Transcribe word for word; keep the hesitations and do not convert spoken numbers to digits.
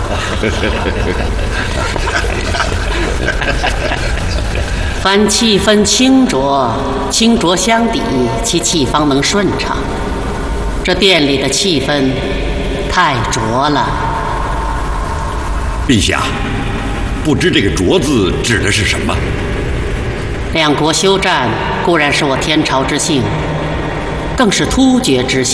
凡气氛清浊，清浊相抵，其气方能顺畅。这殿里的气氛太浊了。 陛下，不知这个“浊”字指的是什么？ 两国休战固然是我天朝之幸，更是突厥之幸。